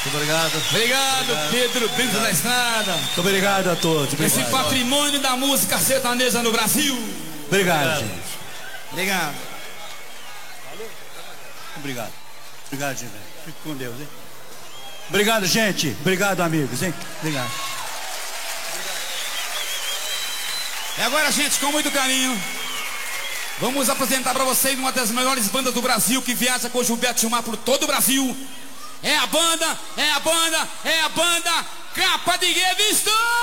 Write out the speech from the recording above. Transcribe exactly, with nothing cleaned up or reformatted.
Muito obrigado. Obrigado, obrigado. Pedro Brito da Estrada. Muito obrigado a todos. Obrigado. Esse patrimônio da música sertaneja no Brasil. Obrigado, obrigado. gente. Obrigado. Obrigado. Obrigado, gente. Fique com Deus, hein? Obrigado, gente. Obrigado, amigos, hein? Obrigado. E agora, gente, com muito carinho, vamos apresentar para vocês uma das melhores bandas do Brasil que viaja com o Gilberto Gilmar por todo o Brasil. É a banda, é a banda, é a banda Capa de Revista!